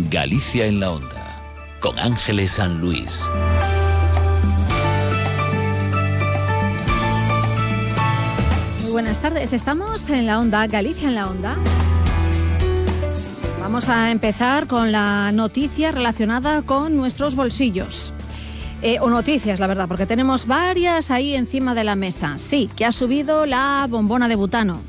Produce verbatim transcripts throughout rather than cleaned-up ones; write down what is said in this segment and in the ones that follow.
Galicia en la Onda, con Ángeles San Luis. Muy buenas tardes, estamos en la Onda, Galicia en la Onda. Vamos a empezar con la noticia relacionada con nuestros bolsillos. Eh, o noticias, la verdad, porque tenemos varias ahí encima de la mesa. Sí, que ha subido la bombona de butano.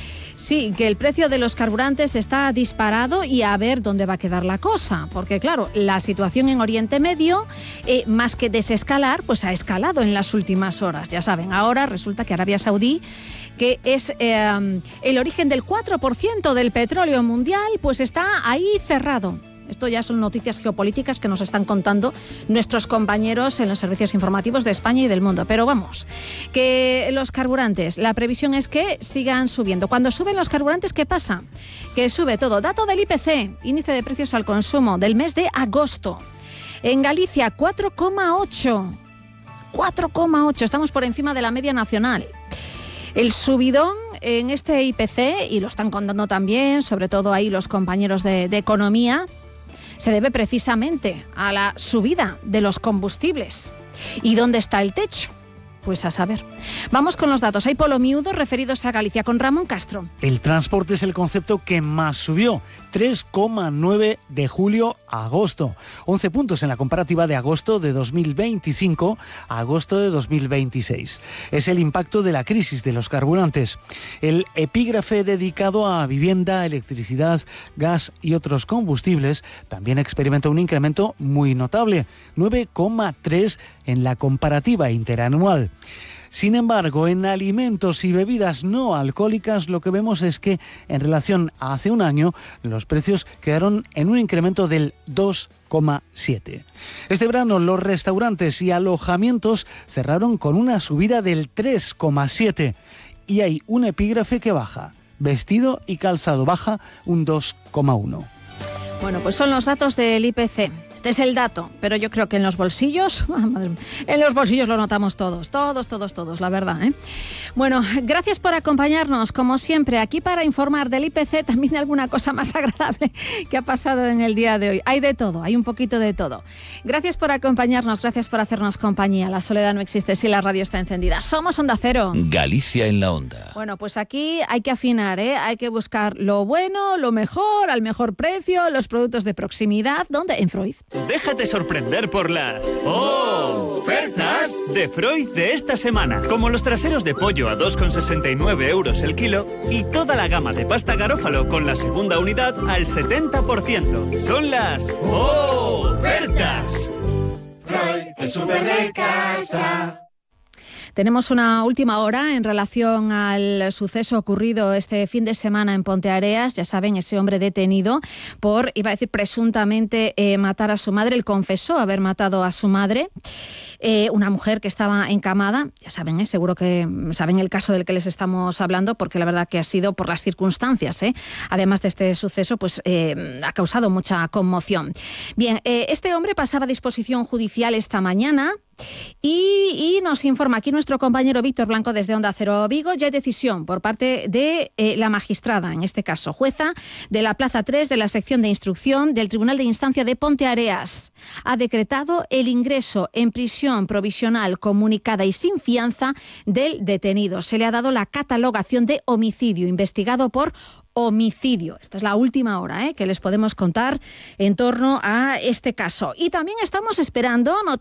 Sí, que el precio de los carburantes está disparado y a ver dónde va a quedar la cosa. Porque, claro, la situación en Oriente Medio, eh, más que desescalar, pues ha escalado en las últimas horas. Ya saben, ahora resulta que Arabia Saudí, que es eh, el origen del cuatro por ciento del petróleo mundial, pues está ahí cerrado. Esto ya son noticias geopolíticas que nos están contando nuestros compañeros en los servicios informativos de España y del mundo. Pero vamos, que los carburantes, la previsión es que sigan subiendo. Cuando suben los carburantes, ¿qué pasa? Que sube todo. Dato del I P C, índice de precios al consumo del mes de agosto. En Galicia, cuatro coma ocho. cuatro coma ocho, estamos por encima de la media nacional. El subidón en este I P C, y lo están contando también, sobre todo ahí los compañeros de, de economía, se debe precisamente a la subida de los combustibles. ¿Y dónde está el techo? Pues a saber. Vamos con los datos. Hay polo miudo referidos a Galicia con Ramón Castro. El transporte es el concepto que más subió, tres coma nueve de julio a agosto. once puntos en la comparativa de agosto de dos mil veinticinco a agosto de dos mil veintiséis. Es el impacto de la crisis de los carburantes. El epígrafe dedicado a vivienda, electricidad, gas y otros combustibles también experimenta un incremento muy notable, nueve coma tres en la comparativa interanual. Sin embargo, en alimentos y bebidas no alcohólicas lo que vemos es que en relación a hace un año los precios quedaron en un incremento del dos coma siete. Este verano los restaurantes y alojamientos cerraron con una subida del tres coma siete y hay un epígrafe que baja. Vestido y calzado baja un dos coma uno. Bueno, pues son los datos del I P C. Este es el dato, pero yo creo que en los bolsillos, en los bolsillos lo notamos todos, todos, todos, todos, la verdad, ¿eh? Bueno, gracias por acompañarnos, como siempre, aquí para informar del I P C, también de alguna cosa más agradable que ha pasado en el día de hoy. Hay de todo, hay un poquito de todo. Gracias por acompañarnos, gracias por hacernos compañía. La soledad no existe si la radio está encendida. Somos Onda Cero. Galicia en la Onda. Bueno, pues aquí hay que afinar, ¿eh? Hay que buscar lo bueno, lo mejor, al mejor precio, los productos de proximidad. ¿Dónde? En Freud. Déjate sorprender por las ¡Oh! ¡Ofertas! De Freud de esta semana. Como los traseros de pollo a dos coma sesenta y nueve euros el kilo y toda la gama de pasta Garófalo con la segunda unidad al setenta por ciento. Son las ¡Oh! ¡Ofertas! Freud, el súper de casa. Tenemos una última hora en relación al suceso ocurrido este fin de semana en Ponteareas. Ya saben, ese hombre detenido por, iba a decir, presuntamente eh, matar a su madre. Él confesó haber matado a su madre. Eh, una mujer que estaba encamada, ya saben, ¿eh? Seguro que saben el caso del que les estamos hablando, porque la verdad que ha sido por las circunstancias, ¿eh? Además de este suceso, pues eh, ha causado mucha conmoción. Bien, eh, este hombre pasaba a disposición judicial esta mañana. Y, y nos informa aquí nuestro compañero Víctor Blanco desde Onda Cero Vigo. Ya hay decisión por parte de eh, la magistrada, en este caso jueza de la Plaza tres de la sección de instrucción del Tribunal de Instancia de Ponteareas. Ha decretado el ingreso en prisión provisional comunicada y sin fianza del detenido. Se le ha dado la catalogación de homicidio investigado por homicidio. Esta es la última hora, ¿eh? que les podemos contar en torno a este caso. Y también estamos esperando noticias